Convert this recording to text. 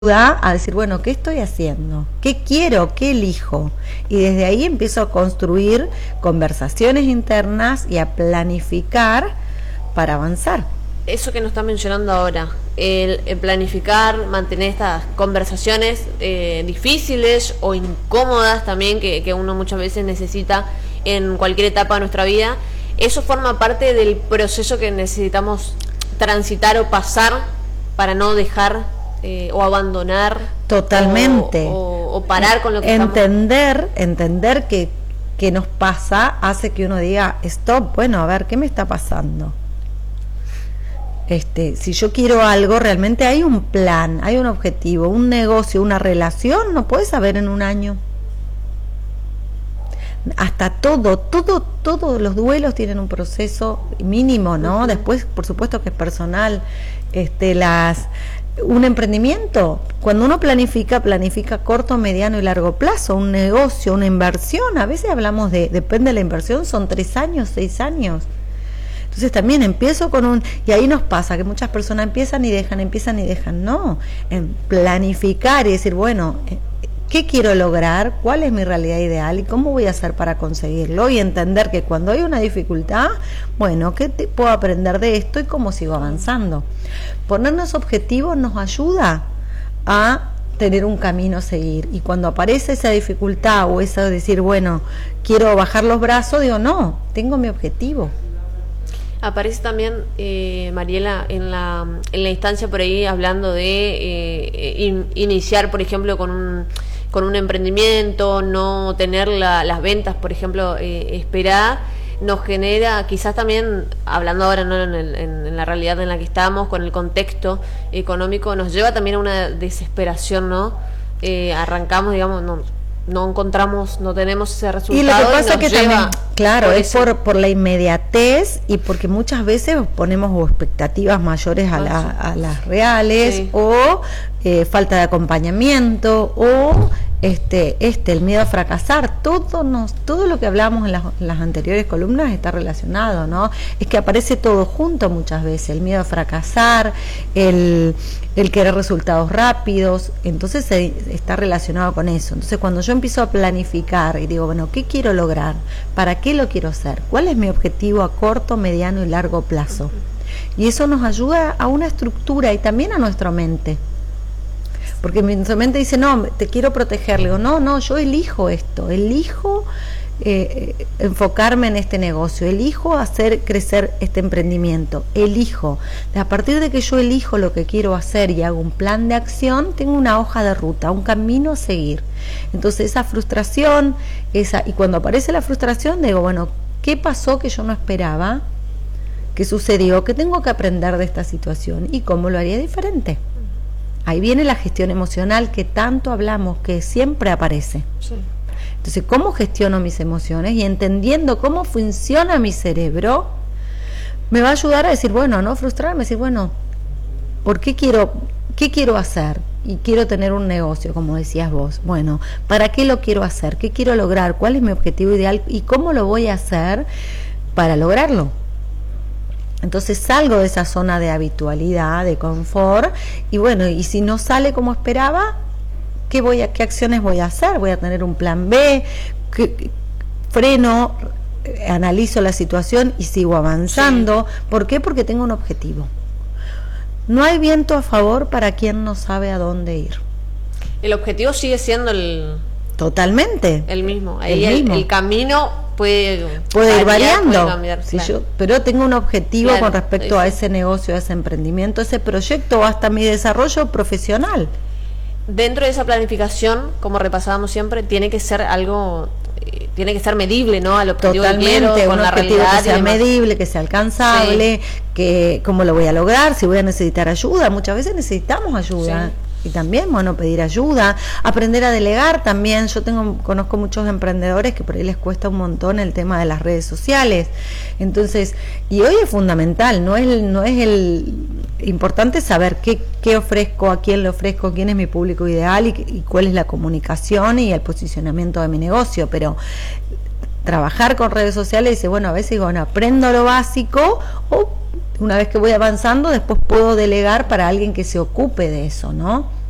ayuda a decir, bueno, ¿qué estoy haciendo? ¿Qué quiero? ¿Qué elijo? Y desde ahí empiezo a construir conversaciones internas y a planificar para avanzar. Eso que nos está mencionando ahora, el planificar, mantener estas conversaciones difíciles o incómodas también, que uno muchas veces necesita en cualquier etapa de nuestra vida, eso forma parte del proceso que necesitamos transitar o pasar para no dejar o abandonar totalmente o parar con lo que entender que nos pasa hace que uno diga stop, bueno, a ver, ¿qué me está pasando? Si yo quiero algo, realmente hay un plan, hay un objetivo, un negocio, una relación, no puedes saber en un año. Hasta todos los duelos tienen un proceso mínimo, ¿no? Uh-huh. Después, por supuesto que es personal. Un emprendimiento, cuando uno planifica corto, mediano y largo plazo, un negocio, una inversión, a veces hablamos depende de la inversión, son 3 años, 6 años. Entonces también empiezo y ahí nos pasa que muchas personas empiezan y dejan, no, en planificar y decir, bueno, ¿qué quiero lograr? ¿Cuál es mi realidad ideal? ¿Y cómo voy a hacer para conseguirlo? Y entender que cuando hay una dificultad, bueno, ¿qué puedo aprender de esto y cómo sigo avanzando? Ponernos objetivos nos ayuda a tener un camino a seguir. Y cuando aparece esa dificultad o eso de decir, bueno, quiero bajar los brazos, digo, no, tengo mi objetivo. Aparece también, Mariela, en la instancia por ahí hablando de iniciar, por ejemplo, con un emprendimiento, no tener las ventas, por ejemplo, esperadas, nos genera, quizás también, hablando ahora no en la realidad en la que estamos, con el contexto económico, nos lleva también a una desesperación, ¿no? Arrancamos, digamos, no encontramos, no tenemos ese resultado. Y lo que pasa es que también, claro, es eso. por la inmediatez y porque muchas veces ponemos expectativas mayores a las reales, sí. O falta de acompañamiento, o el miedo a fracasar. Todo lo que hablamos en las anteriores columnas está relacionado, ¿no? Es que aparece todo junto muchas veces, el miedo a fracasar, el querer resultados rápidos, entonces está relacionado con eso. Entonces cuando yo empiezo a planificar y digo, bueno, ¿qué quiero lograr? ¿Para qué lo quiero hacer? ¿Cuál es mi objetivo a corto, mediano y largo plazo? Y eso nos ayuda a una estructura y también a nuestra mente. Porque nuestra mente dice, no, te quiero proteger. Le digo, no, yo elijo esto, elijo enfocarme en este negocio, elijo hacer crecer este emprendimiento, elijo. A partir de que yo elijo lo que quiero hacer y hago un plan de acción, tengo una hoja de ruta, un camino a seguir. Entonces esa frustración, y cuando aparece la frustración, digo, bueno, ¿qué pasó que yo no esperaba? ¿Qué sucedió? ¿Qué tengo que aprender de esta situación? ¿Y cómo lo haría diferente? Ahí viene la gestión emocional que tanto hablamos, que siempre aparece. Sí. Entonces, ¿cómo gestiono mis emociones? Y entendiendo cómo funciona mi cerebro, me va a ayudar a decir, bueno, a no frustrarme, decir, bueno, qué quiero hacer? Y quiero tener un negocio, como decías vos. Bueno, ¿para qué lo quiero hacer? ¿Qué quiero lograr? ¿Cuál es mi objetivo ideal? ¿Y cómo lo voy a hacer para lograrlo? Entonces salgo de esa zona de habitualidad, de confort, y bueno, y si no sale como esperaba, ¿qué acciones voy a hacer? Voy a tener un plan B, freno, analizo la situación y sigo avanzando. Sí. ¿Por qué? Porque tengo un objetivo. No hay viento a favor para quien no sabe a dónde ir. El objetivo sigue siendo totalmente el mismo. Ahí el camino puede ir variando, puede cambiar, sí, claro. Pero tengo un objetivo, claro, con respecto a sí. ese negocio, a ese emprendimiento, ese proyecto o hasta mi desarrollo profesional. Dentro de esa planificación, como repasábamos siempre, tiene que ser algo, tiene que ser medible, ¿no? Al objetivo que quiero, con la realidad, que sea medible, que sea alcanzable, sí. Que cómo lo voy a lograr, si voy a necesitar ayuda. Muchas veces necesitamos ayuda. Sí. Y también, bueno, pedir ayuda, aprender a delegar también. Yo conozco muchos emprendedores que por ahí les cuesta un montón el tema de las redes sociales. Entonces, y hoy es fundamental, no es el importante saber qué ofrezco, a quién le ofrezco, quién es mi público ideal y cuál es la comunicación y el posicionamiento de mi negocio, pero trabajar con redes sociales, dice, bueno, a veces digo, bueno, aprendo lo básico o una vez que voy avanzando, después puedo delegar para alguien que se ocupe de eso, ¿no?